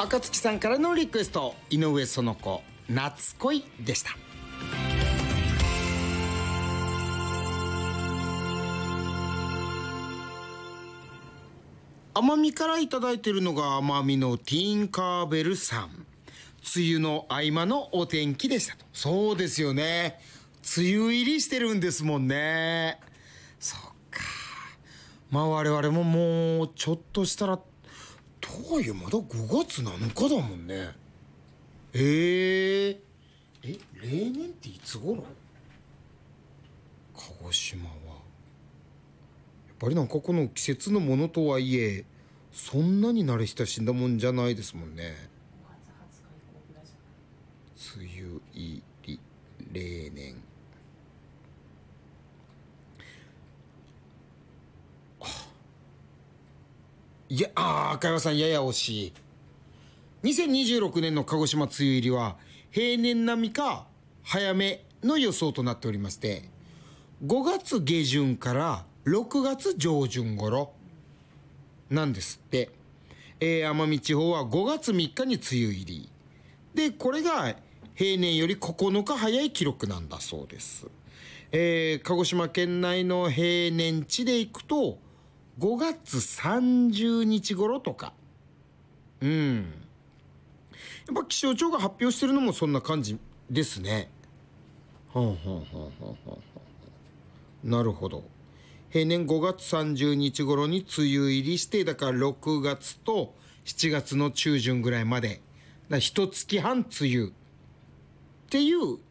赤月さんからのリクエスト、井上園子夏恋でした。奄美からいただいているのが奄美のティンカーベルさん。梅雨の合間のお天気でしたと。そうですよね、梅雨入りしてるんですもんね。そっか、まあ我々ももうちょっとしたら、とはいえまだ5月7日だもんね。例年っていつ頃？鹿児島はやっぱりなんかこの季節のものとはいえそんなに慣れ親しんだもんじゃないですもんね。梅雨入り例年、いや赤山さんやや惜しい。2026年の鹿児島梅雨入りは平年並みか早めの予想となっておりまして、5月下旬から6月上旬頃なんですって。奄美地方は5月3日に梅雨入りで、これが平年より9日早い記録なんだそうです。鹿児島県内の平年値でいくと5月30日頃とか。やっぱ気象庁が発表してるのもそんな感じですね。なるほど。平年5月30日頃に梅雨入りして、だから6月と7月の中旬ぐらいまで、だ1月半梅雨っていう